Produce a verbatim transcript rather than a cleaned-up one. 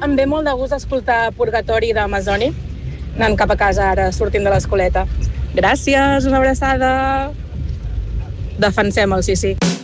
Em ve molt de gust escoltar Purgatori de Mazzoni, anant cap a casa ara, sortint de l'escoleta. Gràcies, una abraçada. Defensem el sí sí.